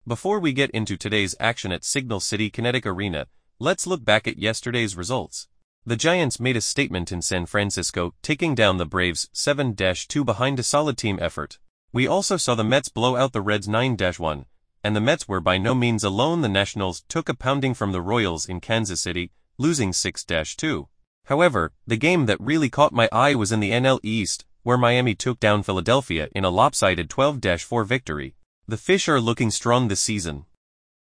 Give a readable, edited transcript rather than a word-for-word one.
Before we get into today's action at Signal City Kinetic Arena, let's look back at yesterday's results. The Giants made a statement in San Francisco, taking down the Braves 7-2 behind a solid team effort. We also saw the Mets blow out the Reds 9-1, and the Mets were by no means alone. The Nationals took a pounding from the Royals in Kansas City, losing 6-2. However, the game that really caught my eye was in the NL East, where Miami took down Philadelphia in a lopsided 12-4 victory. The Fish are looking strong this season,